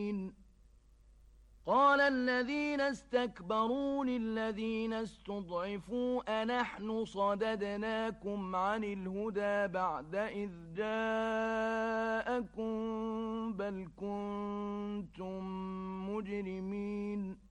قال الذين استكبروا للذين استضعفوا أنحن صددناكم عن الهدى بعد إذ جاءكم بل كنتم مجرمين